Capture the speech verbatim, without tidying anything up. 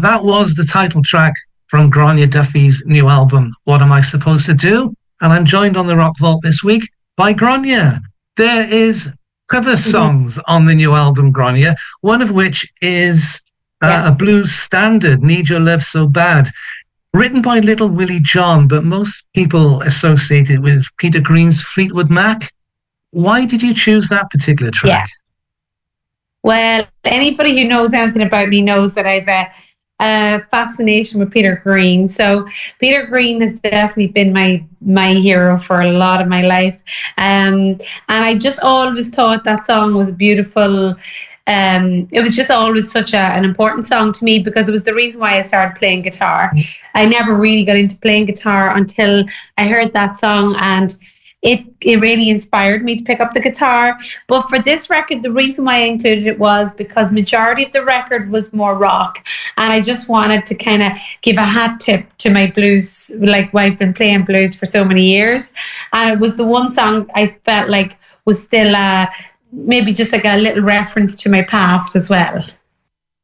that was the title track from Gráinne Duffy's new album, What Am I Supposed to Do? And I'm joined on the Rock Vault this week by Gráinne. There is cover songs mm-hmm. on the new album, Gráinne, one of which is uh, yeah. a blues standard, Need Your Love So Bad, written by Little Willie John, but most people associate it with Peter Green's Fleetwood Mac. Why did you choose that particular track? Yeah. Well, anybody who knows anything about me knows that I've a, a fascination with Peter Green. So Peter Green has definitely been my my hero for a lot of my life. Um, and I just always thought that song was beautiful. Um, it was just always such a, an important song to me because it was the reason why I started playing guitar. I never really got into playing guitar until I heard that song, and It it really inspired me to pick up the guitar. But for this record, the reason why I included it was because majority of the record was more rock. And I just wanted to kind of give a hat tip to my blues, like I've been playing blues for so many years. And it was the one song I felt like was still uh, maybe just like a little reference to my past as well.